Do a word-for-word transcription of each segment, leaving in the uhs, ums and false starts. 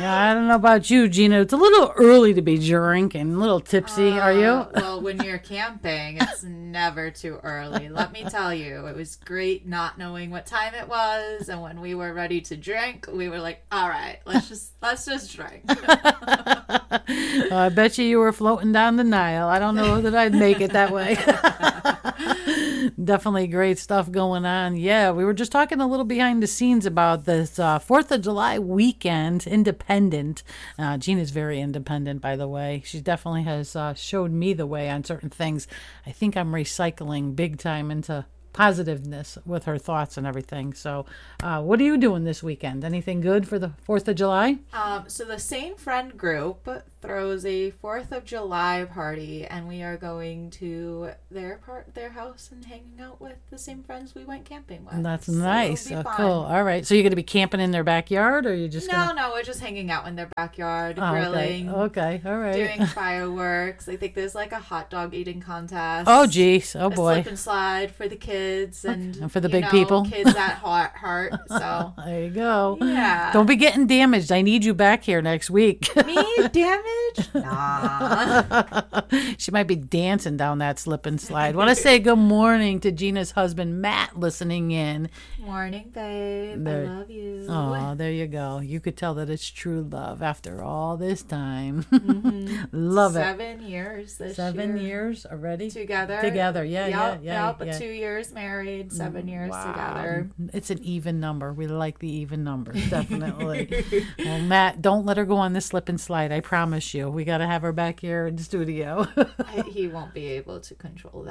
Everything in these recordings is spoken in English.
Yeah, I don't know about you, Gina. It's a little early to be drinking. A little tipsy, uh, are you? Well, when you're camping, it's never too early. Let me tell you, it was great not knowing what time it was, and when we were ready to drink, we were like, "All right, let's just let's just drink." uh, I bet you you were floating down the Nile. I don't know that I'd make it that way. Definitely great stuff going on. Yeah, we were just talking a little behind the scenes about this uh, fourth of July weekend, independent. Uh, Gina's very independent, by the way. She definitely has uh, showed me the way on certain things. I think I'm recycling big time into positiveness with her thoughts and everything. So uh, what are you doing this weekend? Anything good for the fourth of July? Um, so the same friend group throws a fourth of July party, and we are going to their part, their house and hanging out with the same friends we went camping with. That's so nice. Oh, cool. All right. So you're going to be camping in their backyard, or are you just No, gonna... no, we're just hanging out in their backyard, oh, grilling. Okay. okay. All right. Doing fireworks. I think there's like a hot dog eating contest. Oh, geez. Oh, boy. A slip and slide for the kids and, and for the you big know, people. Kids at heart. heart so there you go. Yeah. Don't be getting damaged. I need you back here next week. Me damaged? Nah. She might be dancing down that slip and slide. Want to say good morning to Gina's husband, Matt, listening in. Morning, babe. There. I love you. Oh, there you go. You could tell that it's true love after all this time. Mm-hmm. Love Seven it. Seven years this Seven year. years already? Together. Together, yeah, yep, yeah, yeah. Yep, yeah. two years married, seven years wow. together. It's an even number. We like the even numbers, definitely. Well, Matt, don't let her go on this slip and slide. I promise you. We got to have her back here in the studio. He won't be able to control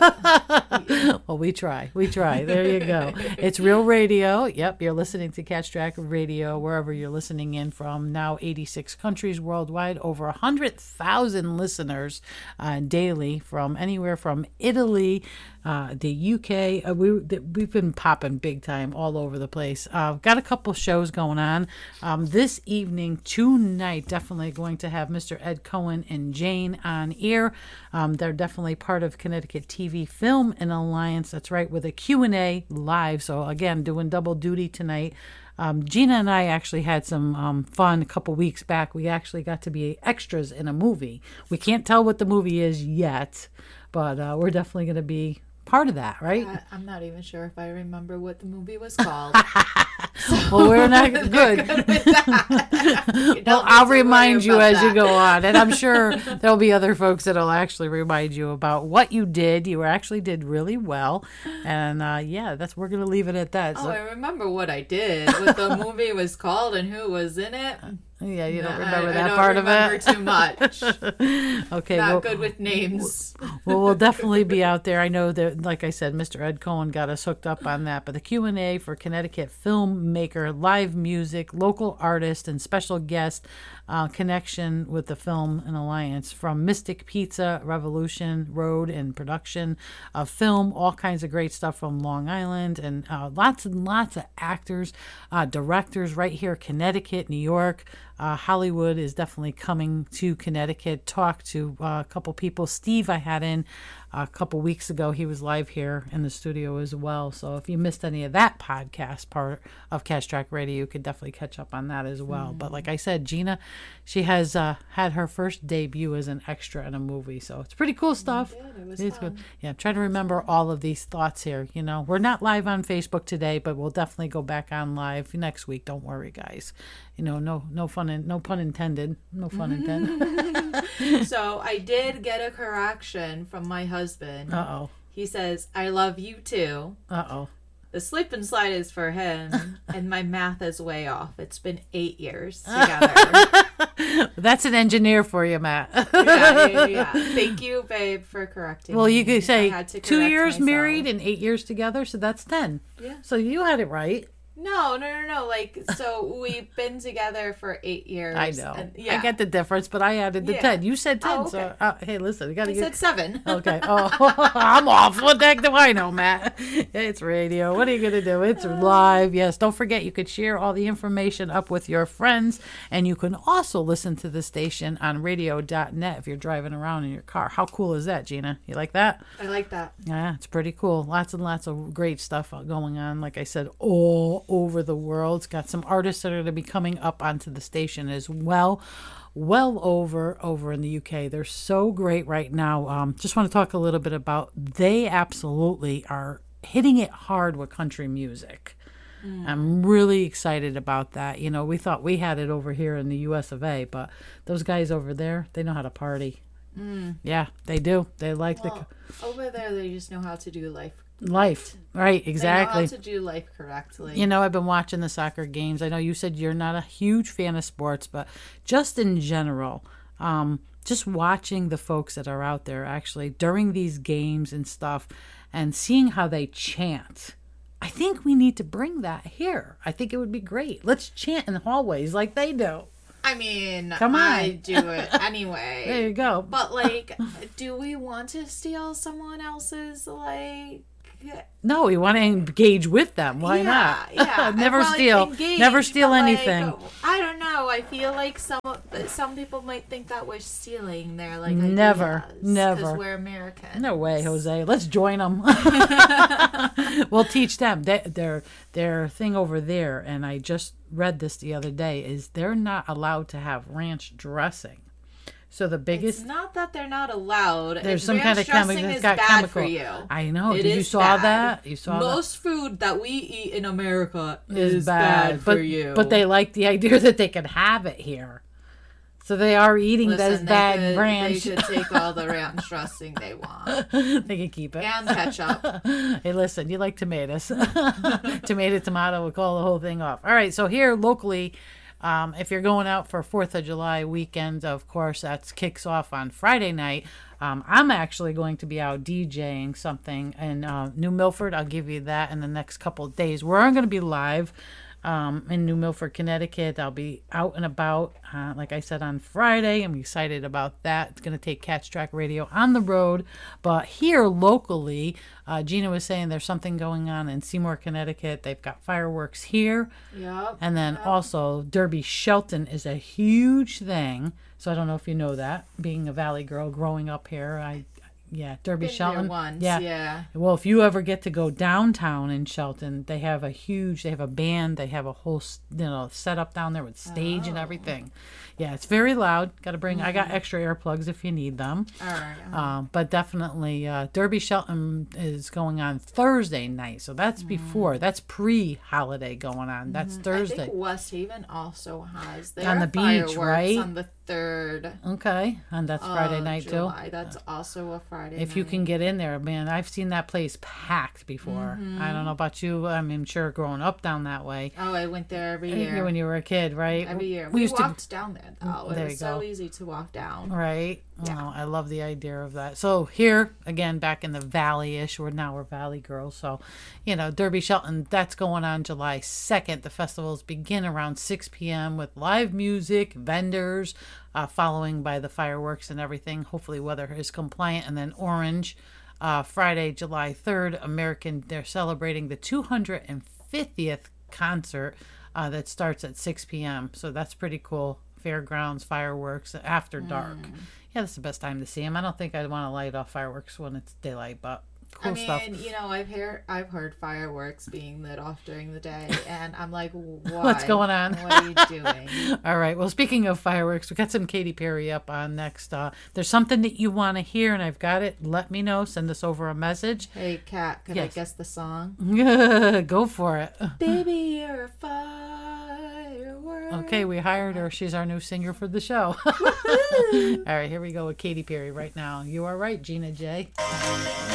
that. Well, we try. We try. There you go. It's Real Radio. Yep, you're listening to Catch Track Radio wherever you're listening in from. Now eighty-six countries worldwide, over one hundred thousand listeners uh, daily from anywhere from Italy, uh, the U K. Uh, we, we've been popping big time all over the place. Uh, got a couple shows going on. Um, this evening, tonight, definitely going to have Mister Ed Cohen and Jane on air. Um, they're definitely part of Connecticut T V Film and Alliance. That's right, with a Q and A live. So again, doing double duty tonight. Um, Gina and I actually had some um, fun a couple weeks back. We actually got to be extras in a movie. We can't tell what the movie is yet, but uh, we're definitely going to be part of that, right? I, I'm not even sure if I remember what the movie was called. Well, we're not good. good with that. Well, I'll remind you as that. you go on. And I'm sure there'll be other folks that'll actually remind you about what you did. You actually did really well. And uh, yeah, that's we're going to leave it at that. Oh, so. I remember what I did, what the movie was called and who was in it. Yeah, you don't no, remember I, that I don't part remember of it? too much. Okay. Not well, good with names. Well, we'll definitely be out there. I know that, like I said, Mister Ed Cohen got us hooked up on that. But the Q and A for Connecticut filmmaker, live music, local artist, and special guest uh, connection with the Film and Alliance from Mystic Pizza, Revolution Road, and production of film, all kinds of great stuff from Long Island, and uh, lots and lots of actors, uh, directors right here, Connecticut, New York. Uh, Hollywood is definitely coming to Connecticut. Talked to uh, a couple people. Steve I had in a couple weeks ago. He was live here in the studio as well. So if you missed any of that podcast part of Catch Track Radio, you could definitely catch up on that as well. Mm. But like I said, Gina, she has uh, had her first debut as an extra in a movie. So it's pretty cool stuff. Yeah, it was it's fun. good. Yeah, I'm trying to remember all of these thoughts here. You know, we're not live on Facebook today, but we'll definitely go back on live next week. Don't worry, guys. You know, no no fun, in, no pun intended. No fun intended. So I did get a correction from my husband. Uh-oh. He says, I love you too. Uh-oh. The slip and slide is for him, and my math is way off. It's been eight years together. That's an engineer for you, Matt. yeah, yeah, yeah. Thank you, babe, for correcting Well, me. you could say two years myself. married and eight years together, so that's ten. Yeah. So you had it right. No, no, no, no. Like, so we've been together for eight years. I know. And, yeah. I get the difference, but I added the Yeah. ten. You said ten, Oh, okay. so uh, hey, listen, you got to I get. said seven. Okay. Oh, I'm off. What the heck do I know, Matt? It's radio. What are you gonna do? It's live. Yes. Don't forget, you could share all the information up with your friends, and you can also listen to the station on radio dot net if you're driving around in your car. How cool is that, Gina? You like that? I like that. Yeah, it's pretty cool. Lots and lots of great stuff going on. Like I said, all all over the world. It's got some artists that are going to be coming up onto the station as well. Well over over in the U K. They're so great right now. Um, just want to talk a little bit about, they absolutely are hitting it hard with country music. Mm. I'm really excited about that. You know, we thought we had it over here in the U S of A, but those guys over there, they know how to party. Mm. Yeah, they do. They like well, the... Over there, they just know how to do life. Life, right, exactly. They know how to do life correctly. You know, I've been watching the soccer games. I know you said you're not a huge fan of sports, but just in general, um, just watching the folks that are out there actually during these games and stuff and seeing how they chant. I think we need to bring that here. I think it would be great. Let's chant in the hallways like they do. I mean, Come on. I do it anyway. There you go. But, like, do we want to steal someone else's, like... No, we want to engage with them. Why yeah, not? Yeah, never well, steal. Engage, never steal anything. Like, I don't know. I feel like some some people might think that we're stealing their like never, ideas, never. Because we're American. No way, Jose. Let's join them. We'll teach them. They, their their thing over there, and I just read this the other day, is they're not allowed to have ranch dressing. So the biggest... It's not that they're not allowed. There's some kind of chemical that's got bad chemical. For you. I know. It Did you saw bad. that? You saw Most that? food that we eat in America is, is bad, bad but, for you. But they like the idea that they can have it here. So they are eating Listen, this bad could, ranch. They could take all the ranch dressing they want. They can keep it. And ketchup. Hey, listen, you like tomatoes. Tomato, tomato, we'll call the whole thing off. All right, so here locally... Um, if you're going out for fourth of July weekend, of course, that kicks off on Friday night. Um, I'm actually going to be out DJing something in uh, New Milford. I'll give you that in the next couple of days. We're going to be live um, in New Milford, Connecticut. I'll be out and about, uh, like I said, on Friday. I'm excited about that. It's going to take Catch Track Radio on the road. But here locally, uh, Gina was saying there's something going on in Seymour, Connecticut. They've got fireworks here. Yep. And then yep. also Derby Shelton is a huge thing. So I don't know if you know that. Being a Valley girl growing up here, I yeah, Derby Been Shelton. there once, yeah. yeah. Well, if you ever get to go downtown in Shelton, they have a huge, they have a band, they have a whole, you know, setup down there with stage oh. and everything. Yeah, it's very loud. Got to bring, mm-hmm. I got extra earplugs if you need them. All right. Um, but definitely, uh, Derby Shelton is going on Thursday night. So that's mm. before, that's pre-holiday going on. That's mm-hmm. Thursday. I think West Haven also has their on the beach, right? On the third. Okay, and that's Friday night July. too. That's also a Friday. If night. you can get in there, man, I've seen that place packed before. Mm-hmm. I don't know about you. I mean, sure, growing up down that way. Oh, I went there every year when you were a kid, right? Every year. We, we used walked to... down there though. It there was you so go. easy to walk down. Right. Yeah. Oh, I love the idea of that. So here again, back in the Valley-ish, we're now we're Valley girls. So, you know, Derby Shelton, that's going on July second. The festivals begin around six p.m. with live music, vendors, uh, following by the fireworks and everything. Hopefully, weather is compliant. And then Orange, uh, Friday, July third, American. They're celebrating the two hundred fiftieth concert uh, that starts at six p.m. So that's pretty cool. Fairgrounds, fireworks after dark. Mm. Yeah, that's the best time to see them. I don't think I'd want to light off fireworks when it's daylight, but cool I mean, stuff. you know, I've heard I've heard fireworks being lit off during the day, and I'm like, why? What's going on? What are you doing? All right. Well, speaking of fireworks, we got some Katy Perry up on next. Uh, there's something that you want to hear, and I've got it. Let me know. Send us over a message. Hey, Kat, could yes. I guess the song? Go for it. Baby, you're a firework. Okay, we hired her. She's our new singer for the show. All right, here we go with Katy Perry right now. You are right, Gina J.